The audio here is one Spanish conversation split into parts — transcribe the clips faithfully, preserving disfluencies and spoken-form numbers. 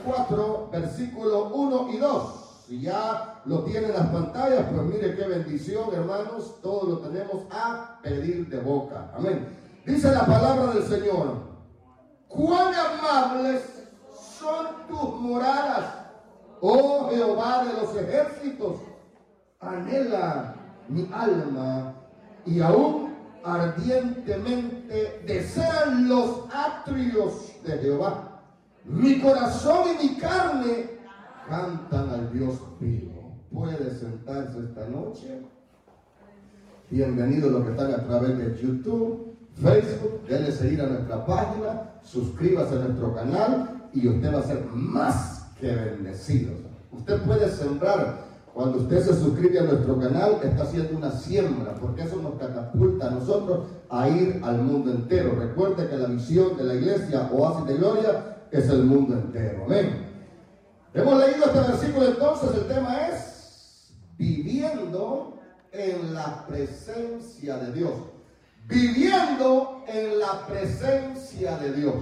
cuatro, versículo uno y dos. Si ya lo tienen en las pantallas, pues mire qué bendición, hermanos. Todo lo tenemos a pedir de boca. Amén. Dice la palabra del Señor: cuán amables son tus moradas, oh Jehová de los ejércitos. Anhela mi alma y aún ardientemente desean los atrios de Jehová. Mi corazón y mi carne cantan al Dios vivo. Puede sentarse esta noche. Bienvenidos los que están a través de YouTube, Facebook. Denle seguir a nuestra página, suscríbase a nuestro canal y usted va a ser más que bendecido. Usted puede sembrar. Cuando usted se suscribe a nuestro canal, está haciendo una siembra, porque eso nos catapulta a nosotros a ir al mundo entero. Recuerde que la visión de la iglesia Oasis de Gloria es el mundo entero. Amén. Hemos leído este versículo, entonces el tema es viviendo en la presencia de Dios. Viviendo en la presencia de Dios.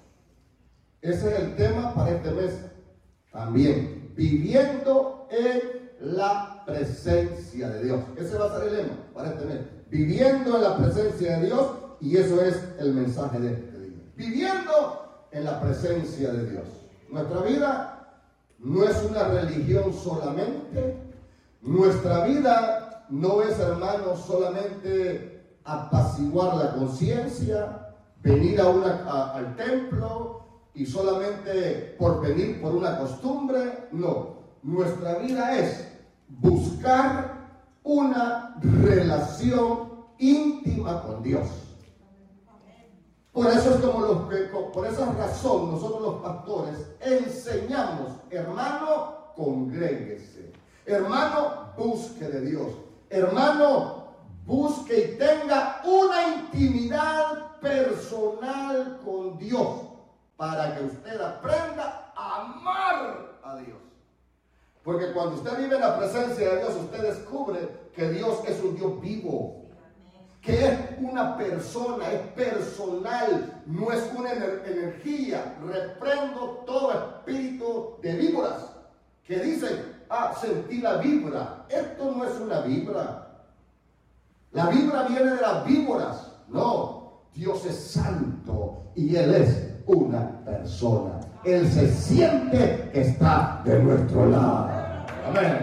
Ese es el tema para este mes también. Viviendo en la presencia de Dios. Ese va a ser el lema para este mes. Viviendo en la presencia de Dios, y eso es el mensaje de este día. Viviendo en la presencia de Dios. Nuestra vida no es una religión solamente. Nuestra vida no es, hermanos, solamente apaciguar la conciencia, venir a una, a, al templo y solamente por venir por una costumbre. No. Nuestra vida es buscar una relación íntima con Dios. Por eso es como los que, por esa razón nosotros los pastores enseñamos: hermano, congréguese, hermano, busque de Dios, hermano, busque y tenga una intimidad personal con Dios, para que usted aprenda a amar a Dios. Porque cuando usted vive en la presencia de Dios, usted descubre que Dios es un Dios vivo, que es una persona, es personal, no es una ener- energía. Reprendo todo espíritu de víboras que dicen: ah, sentí la vibra. Esto no es una vibra. La vibra viene de las víboras. No, Dios es santo y Él es una persona. Él se siente que está de nuestro lado. Amén.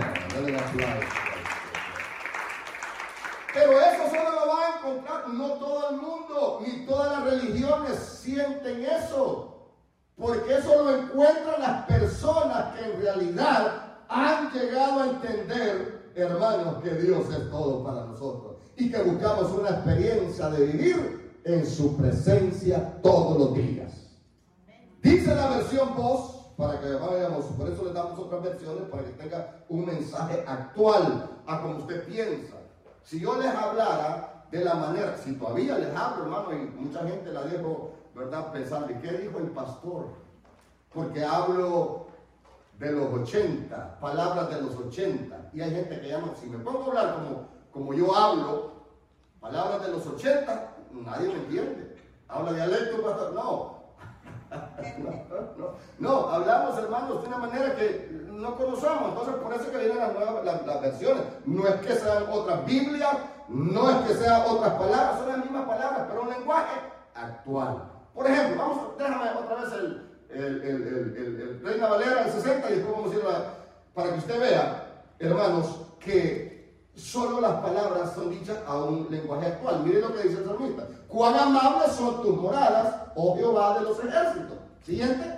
Pero eso solo lo va a encontrar. No todo el mundo ni todas las religiones sienten eso, porque eso lo encuentran las personas que en realidad han llegado a entender, hermanos, que Dios es todo para nosotros y que buscamos una experiencia de vivir en su presencia todos los días. Dice la versión Voz, para que vayamos, por eso le damos otras versiones, para que tenga un mensaje actual a como usted piensa. Si yo les hablara de la manera, si todavía les hablo, hermano, y mucha gente la dejo, ¿verdad?, pensando: ¿y qué dijo el pastor? Porque hablo de los ochenta, palabras de los ochenta, y hay gente que llama, si me pongo a hablar como, como yo hablo, palabras de los ochenta, nadie me entiende. Habla dialecto, pastor, no. No, no, no, hablamos, hermanos, de una manera que no conocemos. Entonces por eso que vienen las nuevas las, las versiones. No es que sean otras Biblias, no es que sean otras palabras, son las mismas palabras, pero un lenguaje actual. Por ejemplo, vamos, déjame otra vez el, el, el, el, el, el Reina Valera, el sesenta, y después vamos a ir a, para que usted vea, hermanos, que solo las palabras son dichas a un lenguaje actual. Miren lo que dice el salmista: cuán amables son tus moradas, oh Jehová de los ejércitos. Siguiente.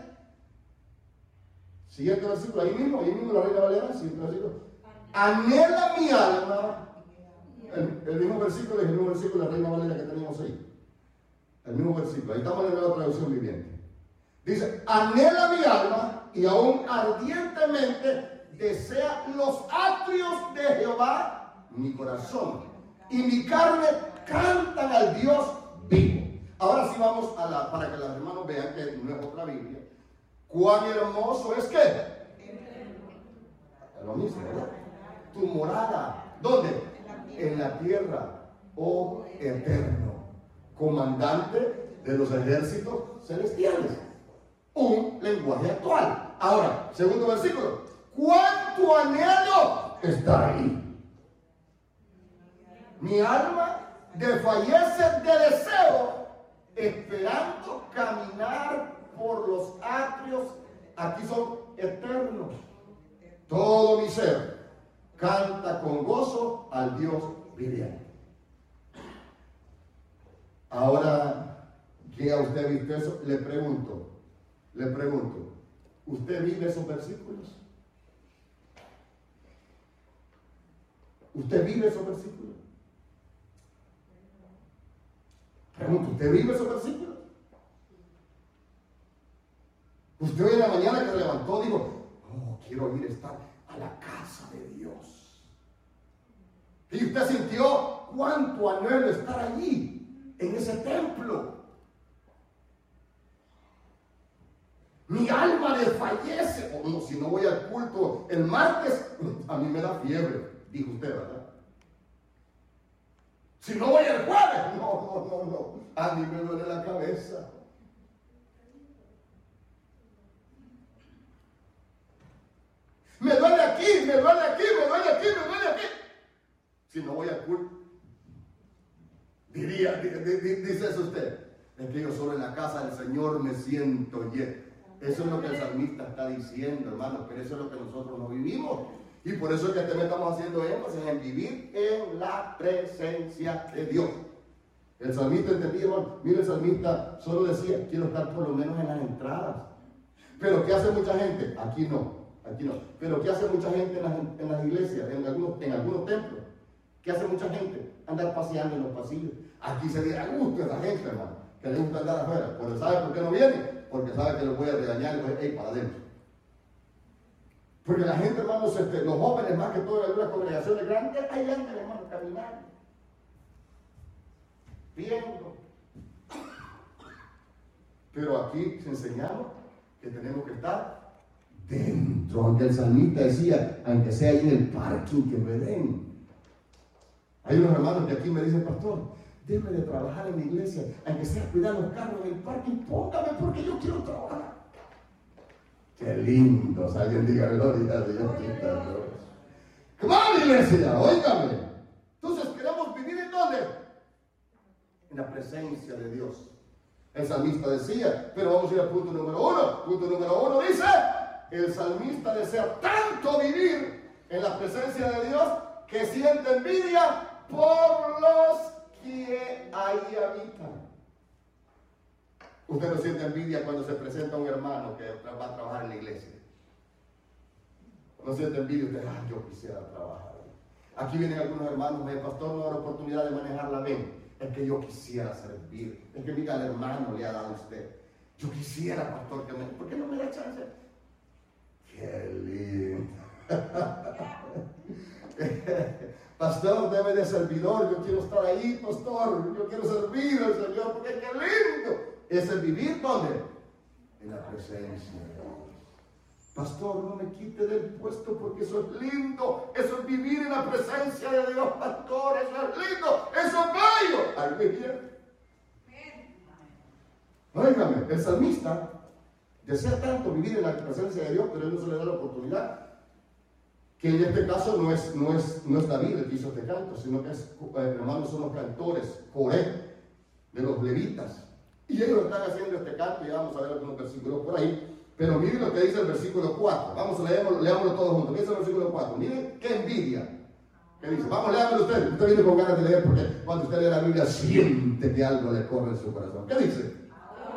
Siguiente versículo, ahí mismo, ahí mismo la Reina Valera, siguiente versículo. Anhela mi alma. El, el mismo versículo es el mismo versículo de la Reina Valera que teníamos ahí. El mismo versículo, ahí estamos en la nueva traducción viviente. Dice: anhela mi alma y aún ardientemente desea los atrios de Jehová mi corazón, y mi carne cantan al Dios vivo. Ahora sí vamos a la, para que los hermanos vean que no es otra Biblia. Cuán hermoso es que es lo mismo, ¿verdad? Tu morada, ¿dónde? En la tierra, oh eterno, comandante de los ejércitos celestiales. Un lenguaje actual. Ahora, segundo versículo. ¿Cuánto anhelo está ahí? Mi alma desfallece de deseo, esperando caminar por los atrios. Aquí son eternos. Todo mi ser canta con gozo al Dios viviente. Ahora que a usted visto eso, le pregunto, le pregunto, ¿usted vive esos versículos? ¿Usted vive esos versículos? Pregunto, ¿usted vive esos versículos? Usted hoy en la mañana que se levantó dijo, oh, quiero ir a estar a la casa de Dios. Y usted sintió cuánto anhelo estar allí, en ese templo. Mi alma desfallece. O no, si no voy al culto el martes, a mí me da fiebre, dijo usted, ¿verdad? Si no voy el jueves, no, no, no, no, a mí me duele la cabeza. Me duele aquí, me duele aquí, me duele aquí, me duele aquí. Si no voy al culto, diría, di, di, di, dice eso usted, es que yo solo en la casa del Señor me siento lleno. Eso es lo que el salmista está diciendo, hermano, pero eso es lo que nosotros no vivimos. Y por eso es que también estamos haciendo énfasis en vivir en la presencia de Dios. El salmista entendía, hermano, mire, el salmista solo decía, quiero estar por lo menos en las entradas. Pero ¿qué hace mucha gente? Aquí no, aquí no. Pero ¿qué hace mucha gente en las, en las iglesias, en algunos, en algunos templos? ¿Qué hace mucha gente? Andar paseando en los pasillos. Aquí se le da gusto a esa gente, hermano, que le gusta andar afuera. Porque ¿sabe por qué no viene? Porque sabe que los voy a regañar y pues, hey, para adentro. Porque la gente, hermanos, este, los jóvenes más que todo en algunas congregaciones grandes, ahí andan, hermanos, caminando, viendo. Pero aquí se enseñamos que tenemos que estar dentro, aunque el salmista decía, aunque sea ahí en el parking, que me den. Hay unos hermanos que aquí me dicen, pastor, déjeme de trabajar en la iglesia, aunque sea cuidar los carros en el parking, póngame porque yo quiero trabajar. Qué lindo, si alguien diga gloria a Dios. ¡Qué mal, iglesia! Óigame. Entonces queremos vivir en dónde? En la presencia de Dios. El salmista decía, pero vamos a ir al punto número uno. Punto número uno dice, el salmista desea tanto vivir en la presencia de Dios que siente envidia por los que ahí habitan. Usted no siente envidia cuando se presenta un hermano que va a trabajar en la iglesia. No siente envidia usted, ah, yo quisiera trabajar. Aquí vienen algunos hermanos, el pastor no da la oportunidad de manejar la ven. Es que yo quisiera servir. Es que mira, el hermano le ha dado a usted. Yo quisiera, pastor, que me... ¿por qué no me da chance? Qué lindo. Pastor, debe de servidor, yo quiero estar ahí, pastor, yo quiero servir al Señor, porque qué lindo es el vivir, ¿dónde? En la presencia de Dios. Pastor, no me quite del puesto porque eso es lindo, eso es vivir en la presencia de Dios, pastor, eso es lindo, eso es bello. ¿Algo bien? Óigame, el salmista desea tanto vivir en la presencia de Dios, pero él no se le da la oportunidad. Que en este caso no es, no es, no es David el que hizo este canto, sino que es, eh, hermanos, son los cantores, Coré, de los levitas. Y ellos están haciendo este canto, y vamos a ver algunos versículos por ahí. Pero miren lo que dice el versículo cuatro. Vamos, leámoslo, leámoslo todos juntos. ¿Qué dice el versículo cuatro? Miren qué envidia. ¿Qué dice? Vamos, leámoslo usted. Usted viene con ganas de leer porque cuando usted lee la Biblia siente que algo le corre en su corazón. ¿Qué dice?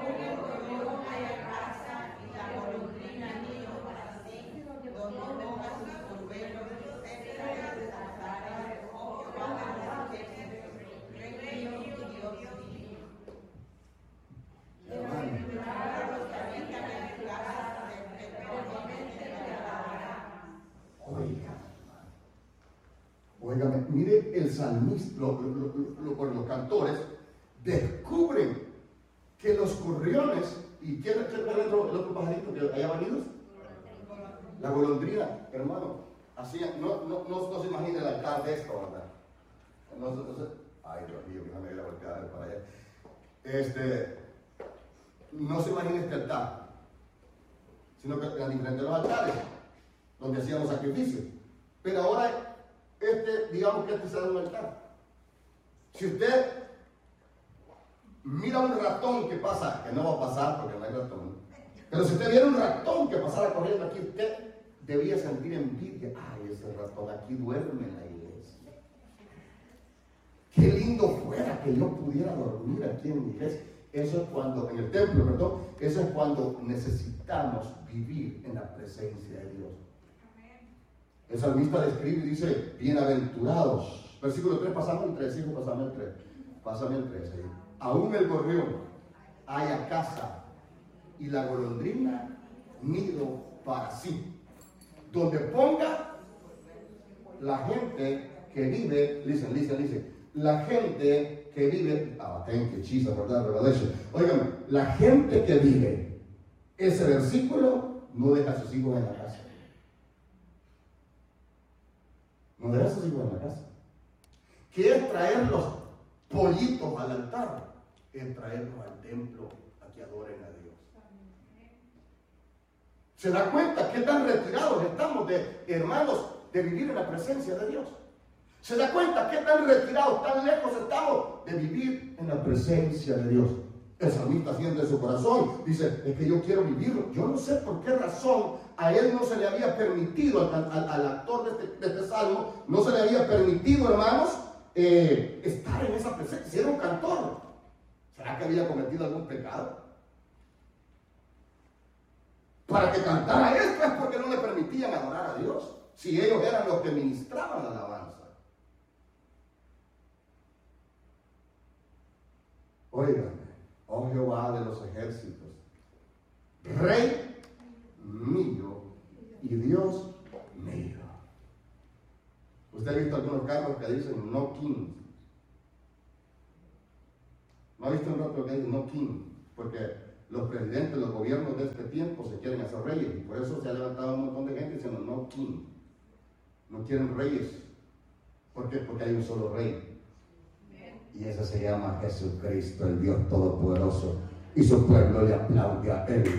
Óigame, mire el salmista, lo, lo, lo, lo, los cantores descubren que los gorriones, ¿y quién es el otro, el otro pajarito que haya venido? La golondrina, hermano, así, no, no, no, no se imagina el altar de esto, ¿verdad? No, no, no, ay, Dios mío, que no me voy a voltear para allá. Este, no se imagina este altar. sino que eran diferentes los altares, donde hacíamos sacrificios. Pero ahora, este, digamos que este será un altar. Si usted mira un ratón que pasa, que no va a pasar porque no hay ratón, pero si usted viera un ratón que pasara corriendo aquí, usted debía sentir envidia. Ay, ese ratón aquí duerme en la iglesia. Qué lindo fuera que yo pudiera dormir aquí en mi iglesia. Eso es cuando, en el templo, perdón, eso es cuando necesitamos vivir en la presencia de Dios. El salmista describe y dice, bienaventurados. Versículo tres, pasamos el tres, hijo, pasame el tres. Pásame el tres ahí. Aún el gorrión haya casa y la golondrina nido para sí. Donde ponga la gente que vive, listen, listen, listen, la gente que vive, ah, thank you, Jesus, ¿verdad? Revelation. Óigame, la gente que vive ese versículo no deja a sus hijos en la casa. No deja a sus hijos en la casa. ¿Qué es traer los pollitos al altar? Es traerlos al templo a que adoren a Dios. ¿Se da cuenta qué tan retirados estamos de, hermanos, de vivir en la presencia de Dios? ¿Se da cuenta qué tan retirados, tan lejos estamos de vivir en la presencia de Dios? El salmista siente en su corazón, dice, es que yo quiero vivirlo. Yo no sé por qué razón a él no se le había permitido, al, al, al actor de este, de este salmo, no se le había permitido, hermanos, eh, estar en esa presencia. Si era un cantor, ¿será que había cometido algún pecado? Para que cantara esto es porque no le permitían adorar a Dios, si ellos eran los que ministraban la alabanza. Óigame, oh Jehová de los ejércitos, Rey mío y Dios mío. ¿Usted ha visto algunos carros que dicen no king? ¿No ha visto un rato que dice no king? Porque los presidentes, los gobiernos de este tiempo se quieren hacer reyes y por eso se ha levantado un montón de gente diciendo no king. No quieren reyes. ¿Por qué? Porque hay un solo rey. Y ese se llama Jesucristo, el Dios Todopoderoso. Y su pueblo le aplaude a él.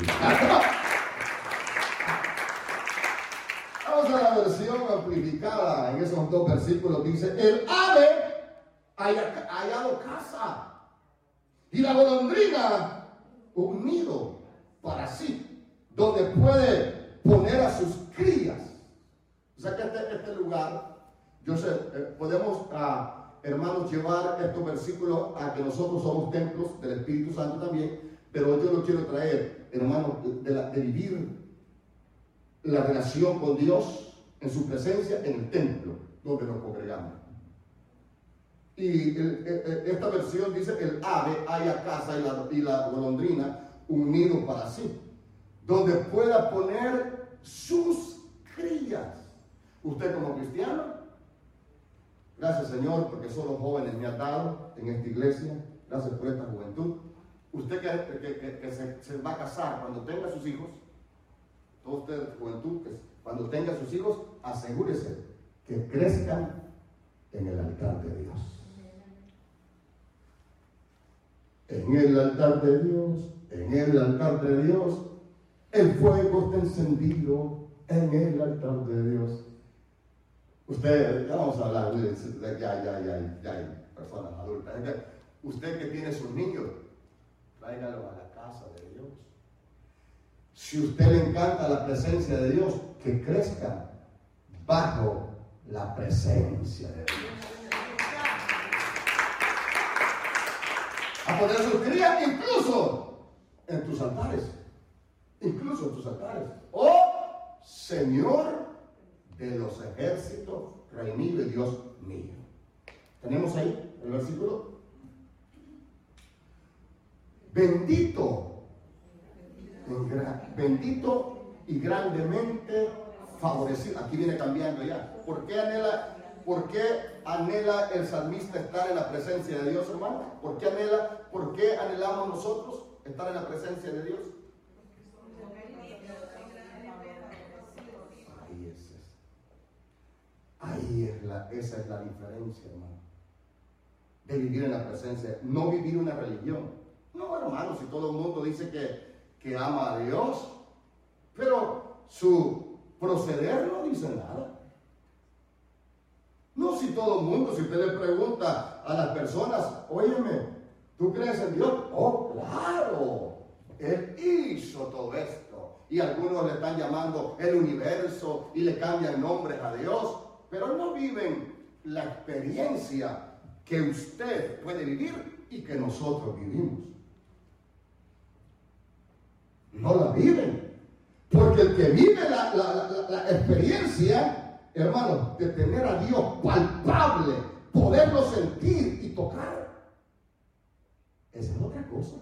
Vamos a la versión amplificada. En esos dos versículos dice: el ave haya hallado casa y la golondrina un nido para sí, donde puede poner a sus crías. O sea que este, este lugar, yo sé, eh, podemos... Uh, hermanos, llevar estos versículos a que nosotros somos templos del Espíritu Santo también, pero yo lo quiero traer, hermanos, de, la, de vivir la relación con Dios en su presencia en el templo donde nos congregamos. Y el, el, esta versión dice: el ave haya casa y la, y la golondrina un nido para sí, donde pueda poner sus crías. Usted como cristiano, gracias, Señor, porque solo jóvenes me ha dado en esta iglesia. Gracias por esta juventud. Usted que, que, que, que se, se va a casar, cuando tenga sus hijos, todos ustedes, juventud, que cuando tenga sus hijos, asegúrese que crezcan en el altar de Dios. En el altar de Dios, en el altar de Dios, el fuego está encendido en el altar de Dios. Usted, ya vamos a hablar, de, de, ya, ya, ya, ya hay personas adultas. Usted que tiene sus niños, tráigalo a la casa de Dios. Si a usted le encanta la presencia de Dios, que crezca bajo la presencia de Dios. A poner sus crías incluso en tus altares. Incluso en tus altares. Oh Señor de los ejércitos, Rey mío y Dios mío. ¿Tenemos ahí el versículo? Bendito, bendito y grandemente favorecido. Aquí viene cambiando ya. ¿Por qué anhela, por qué anhela el salmista estar en la presencia de Dios, hermano? ¿Por qué anhela, por qué anhelamos nosotros estar en la presencia de Dios? Ahí es. Ahí es la, esa es la diferencia, hermano, de vivir en la presencia, no vivir una religión. No, hermano, si todo el mundo dice que, que ama a Dios, pero su proceder no dice nada. No, si todo el mundo, si usted le pregunta a las personas, óyeme, ¿tú crees en Dios? Oh, claro, Él hizo todo esto. Y algunos le están llamando el universo y le cambian nombres a Dios, pero no viven la experiencia que usted puede vivir y que nosotros vivimos. No la viven. Porque el que vive la, la, la, la experiencia, hermano, de tener a Dios palpable, poderlo sentir y tocar, esa es otra cosa.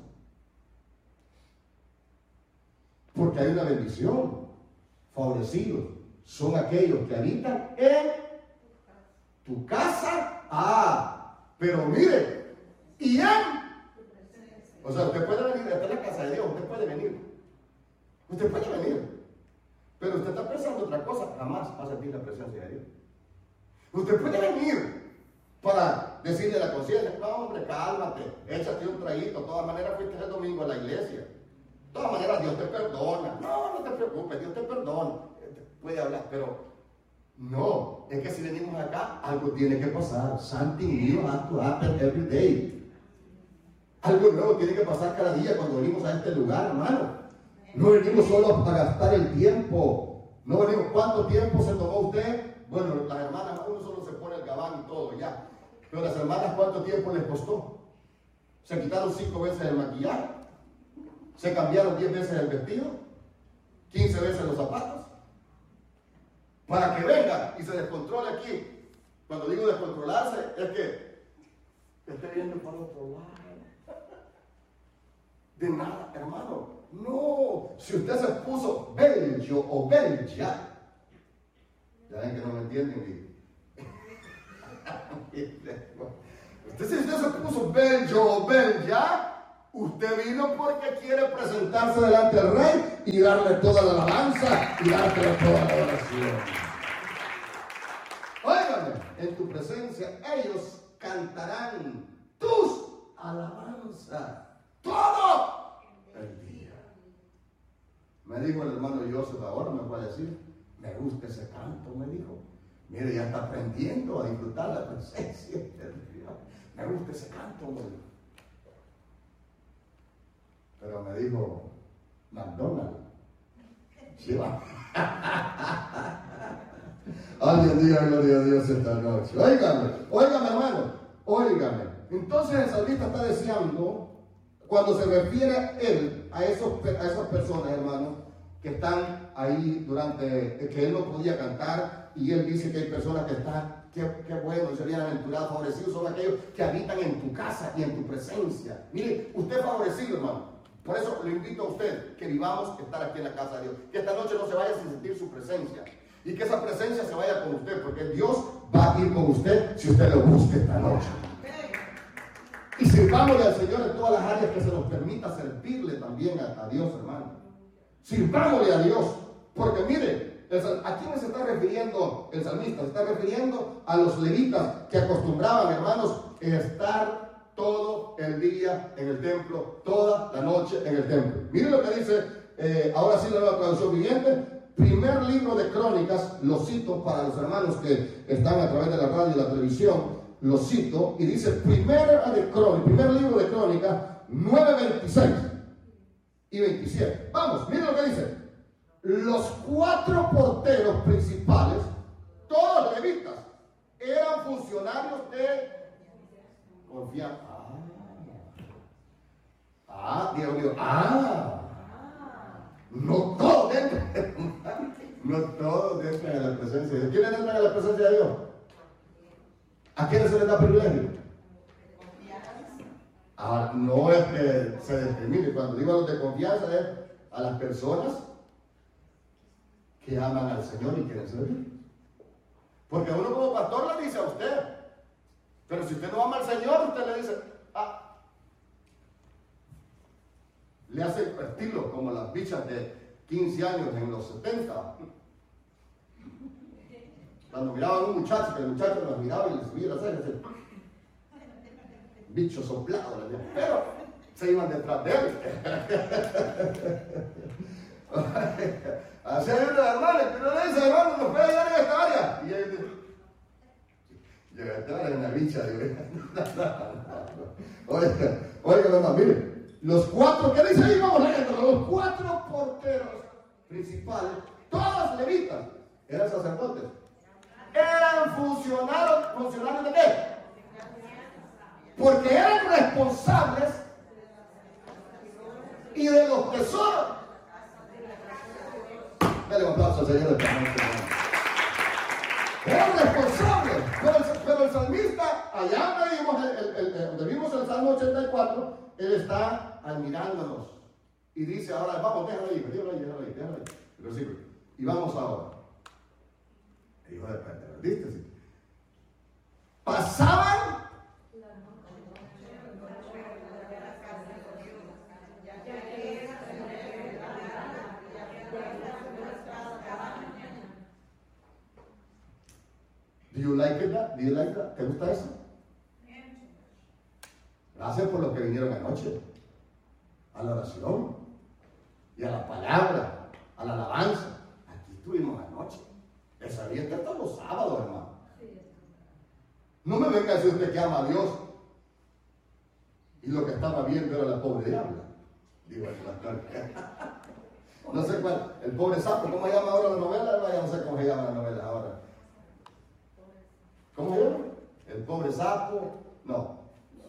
Porque hay una bendición. Favorecidos son aquellos que habitan en tu casa. Ah, pero mire, y en, o sea, usted puede venir, esta es la casa de Dios, usted puede venir. Usted puede venir, pero usted está pensando otra cosa, jamás va a sentir la presencia de Dios. Usted puede venir para decirle a la conciencia, no hombre, cálmate, échate un traguito, de todas maneras fuiste el domingo a la iglesia, de todas maneras Dios te perdona, no, no te preocupes, Dios te perdona, puede hablar, pero no, es que si venimos acá, algo tiene que pasar, something new has to happen every day, algo nuevo tiene que pasar cada día cuando venimos a este lugar, hermano. No venimos solo para gastar el tiempo. No venimos, ¿cuánto tiempo se tomó usted? Bueno, las hermanas, uno solo se pone el gabán y todo, ya. Pero las hermanas, ¿cuánto tiempo les costó? Se quitaron cinco veces el maquillaje. Se cambiaron diez veces el vestido. quince veces los zapatos. Para que venga y se descontrole aquí. Cuando digo descontrolarse, es que esté viendo para otro lado. De nada, hermano. No, si usted se puso bello o bella, ya ven que no me entienden. Usted, si usted se puso bello o bella, usted vino porque quiere presentarse delante del rey y darle toda la alabanza y darle toda la oración. Óigame, en tu presencia ellos cantarán tus alabanzas todo el día. Me dijo el hermano Joseph, ahora me puede decir, me gusta ese canto, me dijo. Mire, ya está aprendiendo a disfrutar la presencia de Dios. Me gusta ese canto, me dijo. Pero me dijo, McDonald's. Sí, va. Alguien diga gloria a Dios esta noche. Óigame, óigame, hermano, óigame. Entonces el salmista está deseando, cuando se refiere a él, a, esos, a esas personas, hermanos, que están ahí durante, que él no podía cantar, y él dice que hay personas que están, qué, qué bueno, se habían aventurado, favorecidos son aquellos que habitan en tu casa y en tu presencia. Mire, usted es favorecido, hermano. Por eso le invito a usted que vivamos estar aquí en la casa de Dios, que esta noche no se vaya sin sentir su presencia, y que esa presencia se vaya con usted, porque Dios va a ir con usted si usted lo busca esta noche. Y sirvámosle al Señor en todas las áreas que se nos permita servirle también a, a Dios, hermano. Sirvámosle a Dios. Porque mire, el, ¿a quién se está refiriendo el salmista? Se está refiriendo a los levitas que acostumbraban, hermanos, estar todo el día en el templo, toda la noche en el templo. Mire lo que dice, eh, ahora sí la nueva traducción viviente. Primer libro de Crónicas, lo cito para los hermanos que están a través de la radio y la televisión. Lo cito y dice primer, de Crónica, primer libro de Crónica nueve, veintiséis y veintisiete. Vamos, miren lo que dice. Los cuatro porteros principales, todos levitas, eran funcionarios de confianza. Ah, ah Dios mío, ah, no todos entran, no todos entran en la presencia de Dios. ¿Quiénes entran en la presencia de Dios? ¿A quiénes se les da privilegio? Ah, no es que se discrimine. Cuando digo a los de confianza es a las personas que aman al Señor y quieren servir. Porque uno como pastor le dice a usted, pero si usted no ama al Señor, usted le dice, ah, le hace estilo como las bichas de quince años en los setenta. Cuando miraban a un muchacho, que el muchacho los miraba y les subía las cejas, bicho soplado, pero se iban detrás de él. Así hay unos hermanos que no le dicen, hermano, nos puede ayudar en esta área. Y ellos dicen, llega esta área en la bicha, digo. Oiga, oiga, hermano, mire, los cuatro, ¿qué dice ahí? Vamos a leer, los cuatro porteros principales, todos levitas, eran sacerdotes. Eran funcionarios, funcionarios de qué? Porque eran responsables y de los tesoros. Dale un aplauso al Señor de Eran responsables. Pero el, pero el salmista, allá donde vimos, el, el, el, donde vimos el Salmo ochenta y cuatro, él está admirándonos. Y dice ahora, vamos, déjalo ahí, déjalo ahí, déjalo ahí, déjalo ahí. El versículo. Y vamos ahora. Hijo de Pedro, ¿viste? Sí. Pasaban Do you like it? Do you like that? ¿Te gusta eso? Gracias por los que vinieron anoche a la oración y a la palabra, a la alabanza. Aquí estuvimos anoche. Esa día está todos los sábados, hermano. No me venga a decir usted que ama a Dios y lo que estaba viendo era la pobre diabla. Digo, el pastor. No sé cuál, el pobre sapo, ¿cómo se llama ahora la novela? Ya no sé cómo se llama la novela ahora. ¿Cómo se llama? El pobre sapo. No.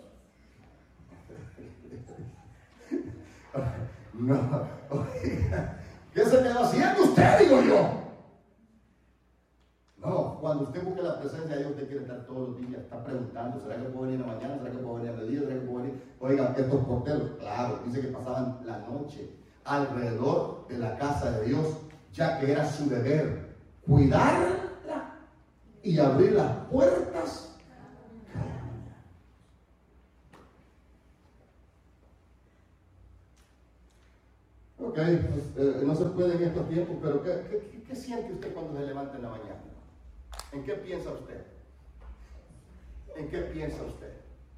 No. Oiga, ¿qué se quedó haciendo usted, digo yo? No, cuando usted busque la presencia de Dios, usted quiere estar todos los días, está preguntando, ¿será que puedo venir en la mañana? ¿Será que puedo venir en el día? ¿Será que puedo venir? Oigan, estos porteros, claro, dice que pasaban la noche alrededor de la casa de Dios, ya que era su deber cuidarla y abrir las puertas cada mañana. Ok, pues, eh, no se puede en estos tiempos, pero ¿qué, qué, qué siente usted cuando se levanta en la mañana? ¿En qué piensa usted? ¿En qué piensa usted?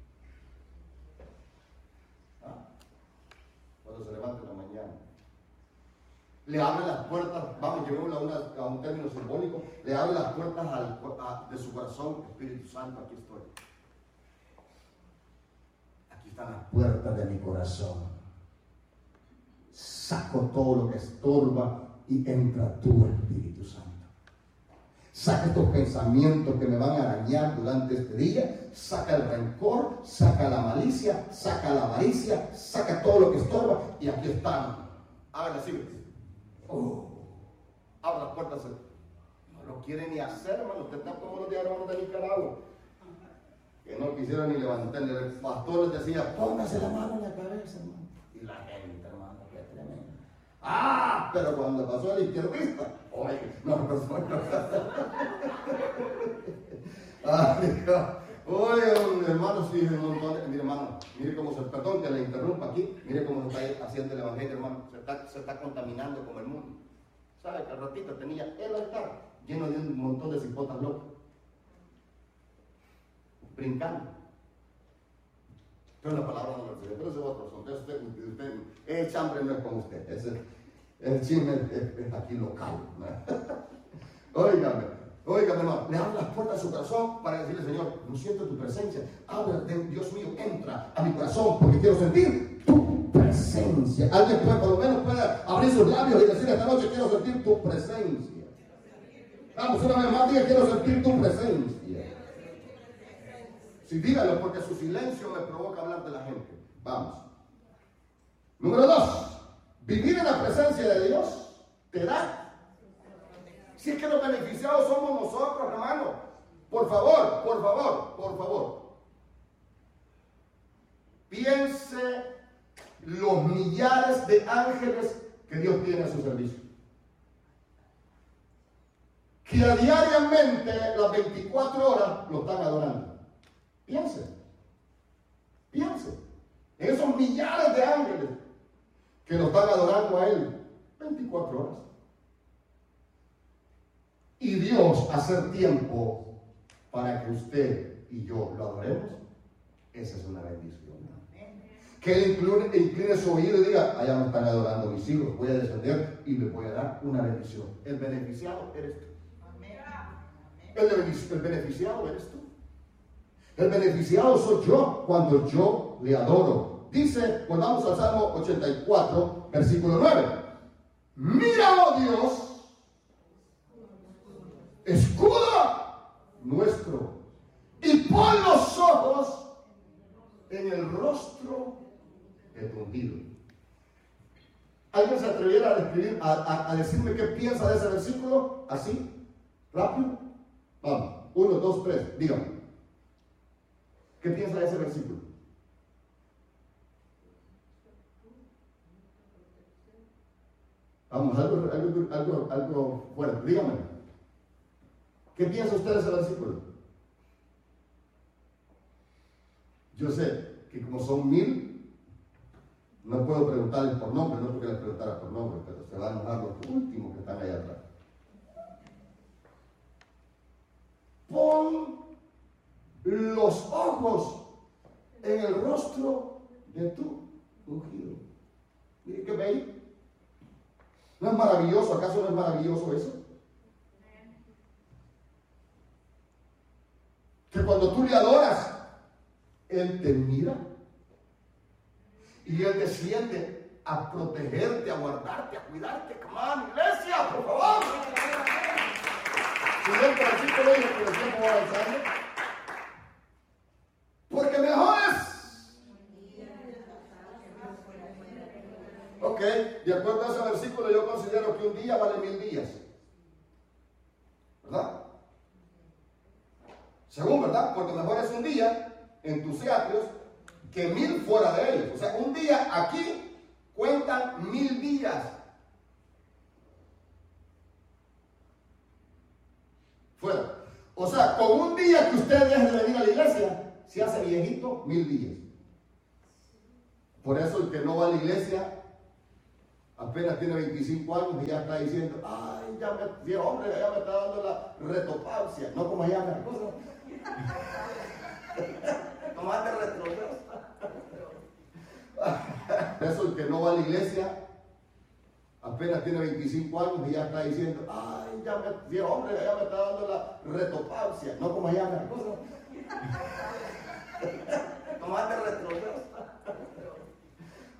¿Ah? Cuando se levanta en la mañana. Le abre las puertas, vamos, llevémoslo a, una, a un término simbólico, le abre las puertas al, a, de su corazón, Espíritu Santo, aquí estoy. Aquí están las puertas de mi corazón. Saco todo lo que estorba y entra tu Espíritu Santo. Saca estos pensamientos que me van a arañar durante este día, saca el rencor, saca la malicia, saca la avaricia, saca todo lo que estorba y aquí están. Abre así. Oh, abre las puertas. No lo quiere ni hacer, hermano. Usted está como los de hermanos de Nicaragua, que no quisieron ni levantar. El pastor les decía, póngase la mano en la cabeza, hermano. Y la gente, hermano, qué tremendo. Ah, pero cuando pasó el izquierdista, oye, no, no, no, no. Ay, oye, hermano, sí, un montón de, mire, hermano, mire cómo se, perdón que le interrumpa aquí, mire cómo se está haciendo el evangelio, hermano, se está, se está contaminando con el mundo. ¿Sabe que al ratito tenía el altar lleno de un montón de cipotas locas, brincando? Entonces la palabra no lo recibe, pero ese es otro asunto. Usted, usted, usted, el chambre no es con usted, ese, el chisme es, es, es aquí local, ¿no? Óigame, óigame, hermano, le abre las puertas de su corazón para decirle, Señor, no siento tu presencia, abre, Dios mío, entra a mi corazón porque quiero sentir tu presencia. Alguien puede, por lo menos puede abrir sus labios y decir esta noche, quiero sentir tu presencia. Vamos, una vez más, diga, quiero sentir tu presencia. Sí, dígalo, porque su silencio me provoca hablar de la gente. Vamos. Número dos. Vivir en la presencia de Dios te da. Si es que los beneficiados somos nosotros, hermano. Por favor, por favor, por favor. Piense los millares de ángeles que Dios tiene a su servicio. Que a diariamente, las veinticuatro horas, lo están adorando. Piense, piense en esos millares de ángeles que lo están adorando a Él veinticuatro horas. Y Dios hacer tiempo para que usted y yo lo adoremos, esa es una bendición. Que él incline, incline su oído y diga, allá me están adorando mis hijos, voy a descender y les voy a dar una bendición. El beneficiado eres tú. El, el beneficiado eres tú. El beneficiado soy yo cuando yo le adoro. Dice, volvamos al Salmo ochenta y cuatro, versículo nueve. Mira, oh Dios, escudo nuestro, y pon los ojos en el rostro de tu ungido. ¿Alguien se atreviera a, describir, a, a, a decirme qué piensa de ese versículo? ¿Así? ¿Rápido? Vamos, uno, dos, tres, dígame. ¿Qué piensa de ese versículo? Vamos, algo, algo, algo, algo fuerte, dígame. ¿Qué piensa usted de ese versículo? Yo sé que como son mil, no puedo preguntarles por nombre, no porque les preguntara por nombre, pero se van a enojar los últimos que están allá atrás. Pon los ojos en el rostro de tu ungido. Mire qué bello. ¿No es maravilloso? ¿Acaso no es maravilloso eso? Que cuando tú le adoras, Él te mira y Él desciende a protegerte, a guardarte, a cuidarte. Come on, iglesia, por favor. Siguiente versículo, que el tiempo va avanzando. Porque mejor es. Ok, de acuerdo a ese versículo, yo considero que un día vale mil días. ¿Verdad? Según, ¿verdad? Porque mejor es un día en tus atrios que mil fuera de ellos. O sea, un día aquí cuentan mil días. Fuera. O sea, con un día que usted deje de venir a la iglesia, se hace viejito mil días. Por eso el que no va a la iglesia apenas tiene veinticinco años y ya está diciendo, ay, ya me, sí, hombre, ya me está dando la retopausia. No como allá la cosa. Tomate retroceso. Por eso el que no va a la iglesia apenas tiene veinticinco años y ya está diciendo, ay, ya me, sí, hombre, ya me está dando la retopausia. No como allá la cosa. Tomate retroceso.